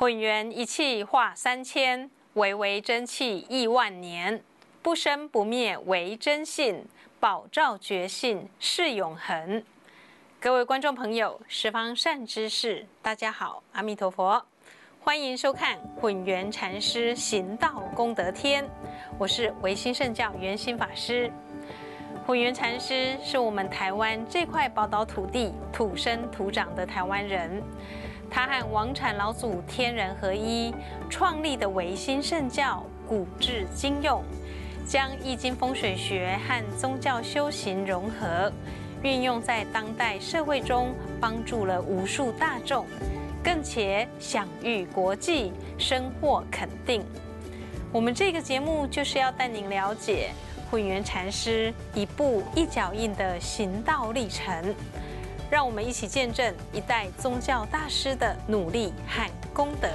混元一气化3000，微微真气亿万年。不生不灭为真性，宝照觉性是永恒。各位观众朋友，十方善知识，大家好，阿弥陀佛，欢迎收看混元禅师行道功德天，我是唯心圣教圆心法师。混元禅师是我们台湾这块宝岛土地土生土长的台湾人，他和王禅老祖天人合一，创立的唯心圣教古至今用，将易经风水学和宗教修行融合，运用在当代社会中，帮助了无数大众，更且享誉国际，深获肯定。我们这个节目就是要带您了解混元禅师一步一脚印的行道历程，让我们一起见证一代宗教大师的努力和功德。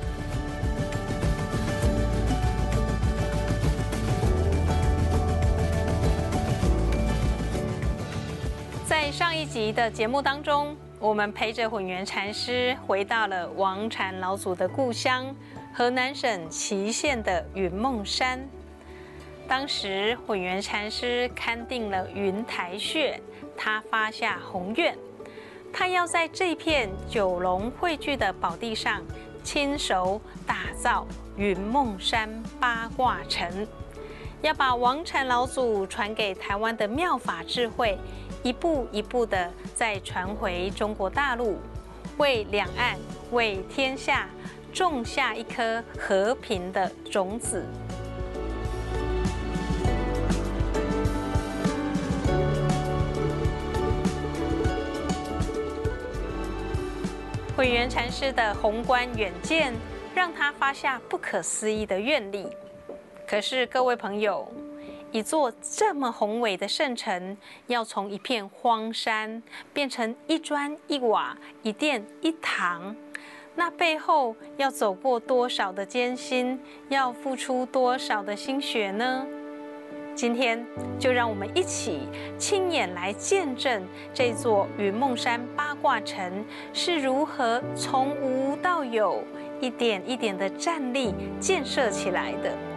在上一集的节目当中，我们陪着混元禅师回到了王禅老祖的故乡河南省淇县的云梦山。当时混元禅师勘定了云台穴，他发下宏愿，他要在这片九龙汇聚的宝地上亲手打造云梦山八卦城，要把王禅老祖传给台湾的妙法智慧一步一步的再传回中国大陆，为两岸为天下种下一颗和平的种子。混元禅师的宏观远见，让他发下不可思议的愿力。可是各位朋友，一座这么宏伟的圣城，要从一片荒山变成一砖一瓦、一殿一堂，那背后要走过多少的艰辛，要付出多少的心血呢？今天就让我们一起亲眼来见证这座云梦山八卦城是如何从无到有，一点一点的站立建设起来的。